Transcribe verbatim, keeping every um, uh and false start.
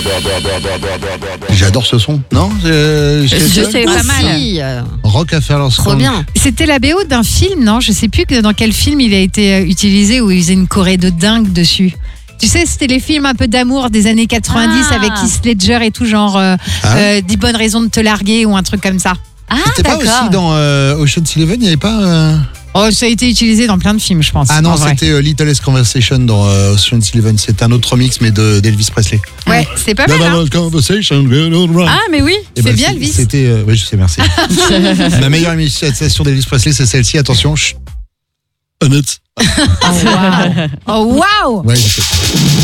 J'adore ce son. Non je, je, Je sais pas mal. Rock à faire leur Trop bien. C'était la B O d'un film, non? Je sais plus que dans quel film il a été euh, utilisé où il faisait une choré de dingue dessus. Tu sais, c'était les films un peu d'amour des années quatre-vingt-dix Ah. avec Heath Ledger et tout, genre euh, Ah. euh, dix bonnes raisons de te larguer ou un truc comme ça. Ah, C'était pas d'accord. aussi dans euh, Ocean's Eleven, il n'y avait pas. Euh... Oh, ça a été utilisé dans plein de films, je pense. Ah non, en vrai. c'était euh, Littlest Conversation dans euh, Ocean's Eleven. C'est un autre remix, mais de, d'Elvis Presley. Ouais, c'est pas mal. Hein. Littlest Conversation, good all right. Ah, mais oui. Eh c'est ben, bien, c'est- Elvis. C'était. Euh, oui, je sais, merci. Ma meilleure imitation d'Elvis Presley, c'est celle-ci. Attention. Chut. Honnête. Oh, waouh! Oh, waouh! Ouais, je sais.